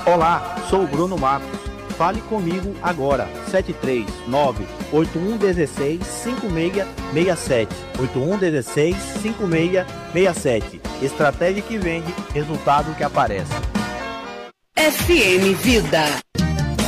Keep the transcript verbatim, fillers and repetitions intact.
Olá, sou o Bruno Matos. Fale comigo agora, sete três nove, oito um um seis, cinco seis seis sete, oito um um seis, cinco seis seis sete. Estratégia que vende, resultado que aparece. F M Vida.